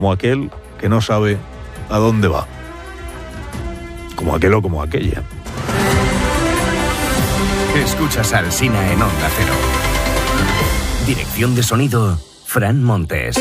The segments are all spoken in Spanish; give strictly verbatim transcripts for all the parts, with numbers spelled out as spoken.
como aquel que no sabe a dónde va. Como aquel o como aquella. Escuchas a Alsina en Onda Cero. Dirección de sonido, Fran Montes.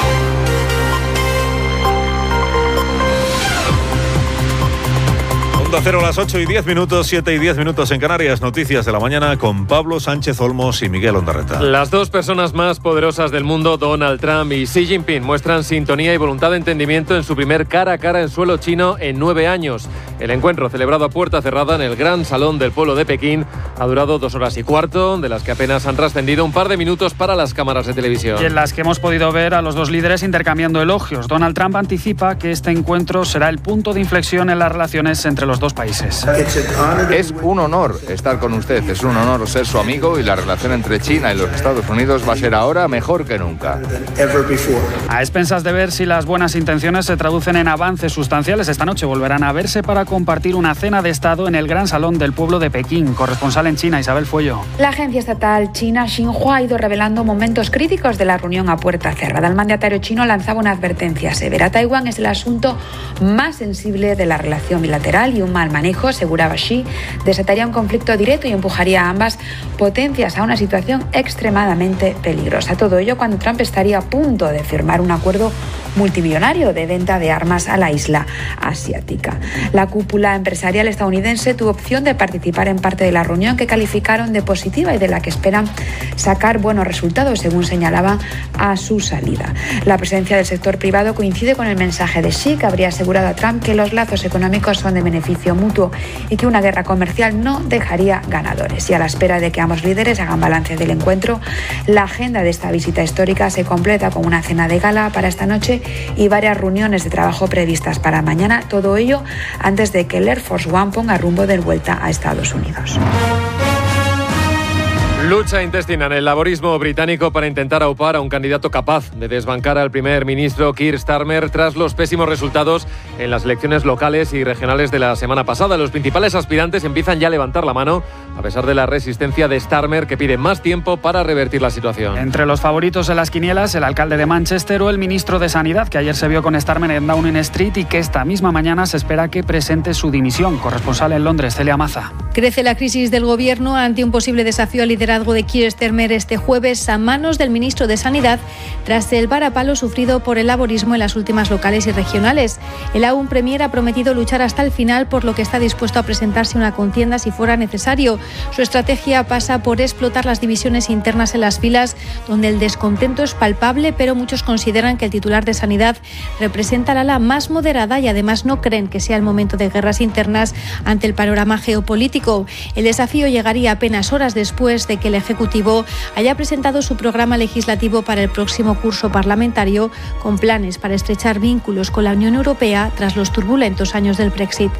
Onda Cero, las ocho y diez minutos, siete y diez minutos en Canarias. Noticias de la mañana con Pablo Sánchez Olmos y Miguel Ondarreta. Las dos personas más poderosas del mundo, Donald Trump y Xi Jinping, muestran sintonía y voluntad de entendimiento en su primer cara a cara en suelo chino en nueve años. El encuentro, celebrado a puerta cerrada en el Gran Salón del Pueblo de Pekín, ha durado dos horas y cuarto, de las que apenas han trascendido un par de minutos para las cámaras de televisión. Y en las que hemos podido ver a los dos líderes intercambiando elogios. Donald Trump anticipa que este encuentro será el punto de inflexión en las relaciones entre los dos países. Es un honor estar con usted, es un honor ser su amigo y la relación entre China y los Estados Unidos va a ser ahora mejor que nunca. A expensas de ver si las buenas intenciones se traducen en avances sustanciales, esta noche volverán a verse para compartir una cena de Estado en el Gran Salón del Pueblo de Pekín. Corresponsal en China, Isabel Fuello. La agencia estatal china Xinhua ha ido revelando momentos críticos de la reunión a puerta cerrada. El mandatario chino lanzaba una advertencia severa. Taiwán es el asunto más sensible de la relación bilateral y un mal manejo, aseguraba Xi, desataría un conflicto directo y empujaría a ambas potencias a una situación extremadamente peligrosa. Todo ello cuando Trump estaría a punto de firmar un acuerdo multimillonario de venta de armas a la isla asiática. La cúpula empresarial estadounidense tuvo opción de participar en parte de la reunión, que calificaron de positiva y de la que esperan sacar buenos resultados, según señalaba a su salida. La presencia del sector privado coincide con el mensaje de Xi, que habría asegurado a Trump que los lazos económicos son de beneficio mutuo y que una guerra comercial no dejaría ganadores. Y a la espera de que ambos líderes hagan balance del encuentro, la agenda de esta visita histórica se completa con una cena de gala para esta noche y varias reuniones de trabajo previstas para mañana. Todo ello antes de que el Air Force One ponga rumbo de vuelta a Estados Unidos. Lucha intestina en el laborismo británico para intentar aupar a un candidato capaz de desbancar al primer ministro Keir Starmer tras los pésimos resultados en las elecciones locales y regionales de la semana pasada. Los principales aspirantes empiezan ya a levantar la mano, a pesar de la resistencia de Starmer, que pide más tiempo para revertir la situación. Entre los favoritos en las quinielas, el alcalde de Manchester o el ministro de Sanidad, que ayer se vio con Starmer en Downing Street y que esta misma mañana se espera que presente su dimisión. Corresponsal en Londres, Celia Maza. Crece la crisis del gobierno ante un posible desafío al liderazgo de Keir Starmer este jueves a manos del ministro de Sanidad tras el varapalo sufrido por el laborismo en las últimas locales y regionales. El aún premier ha prometido luchar hasta el final, por lo que está dispuesto a presentarse una contienda si fuera necesario. Su estrategia pasa por explotar las divisiones internas en las filas, donde el descontento es palpable, pero muchos consideran que el titular de Sanidad representa la ala más moderada y además no creen que sea el momento de guerras internas ante el panorama geopolítico. El desafío llegaría apenas horas después de que el Ejecutivo haya presentado su programa legislativo para el próximo curso parlamentario, con planes para estrechar vínculos con la Unión Europea tras los turbulentos años del Brexit.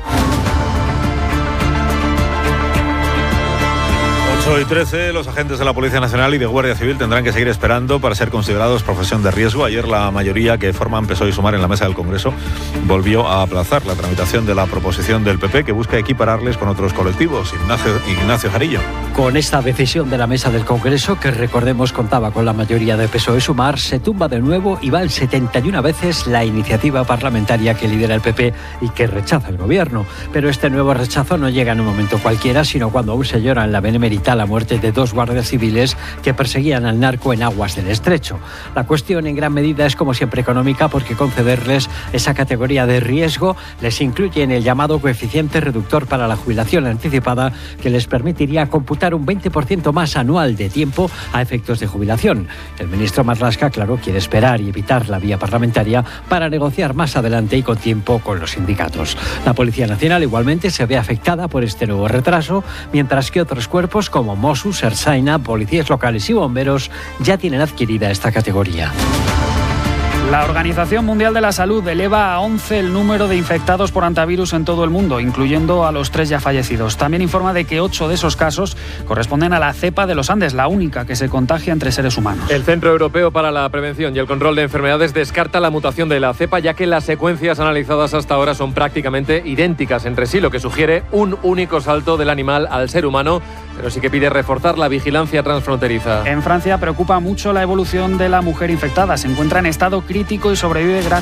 ocho y trece, los agentes de la Policía Nacional y de Guardia Civil tendrán que seguir esperando para ser considerados profesión de riesgo. Ayer la mayoría que forman P S O E y Sumar en la mesa del Congreso volvió a aplazar la tramitación de la proposición del P P, que busca equipararles con otros colectivos. Ignacio, Ignacio Jarillo. Con esta decisión de la mesa del Congreso, que recordemos contaba con la mayoría de P S O E y Sumar, se tumba de nuevo y van setenta y una veces la iniciativa parlamentaria que lidera el P P y que rechaza el Gobierno. Pero este nuevo rechazo no llega en un momento cualquiera, sino cuando aún se llora en la Benemérita la muerte de dos guardias civiles que perseguían al narco en aguas del Estrecho. La cuestión en gran medida es, como siempre, económica, porque concederles esa categoría de riesgo les incluye en el llamado coeficiente reductor para la jubilación anticipada, que les permitiría computar un veinte por ciento más anual de tiempo a efectos de jubilación. El ministro Marlaska, claro, quiere esperar y evitar la vía parlamentaria para negociar más adelante y con tiempo con los sindicatos. La Policía Nacional igualmente se ve afectada por este nuevo retraso, mientras que otros cuerpos como Mossos, Ertzaina, policías locales y bomberos ya tienen adquirida esta categoría. La Organización Mundial de la Salud eleva a once el número de infectados por hantavirus en todo el mundo, incluyendo a los tres ya fallecidos. También informa de que ocho de esos casos corresponden a la cepa de los Andes, la única que se contagia entre seres humanos. El Centro Europeo para la Prevención y el Control de Enfermedades descarta la mutación de la cepa, ya que las secuencias analizadas hasta ahora son prácticamente idénticas entre sí, lo que sugiere un único salto del animal al ser humano, pero sí que pide reforzar la vigilancia transfronteriza. En Francia preocupa mucho la evolución de la mujer infectada. Se encuentra en estado crítico y sobrevive gracias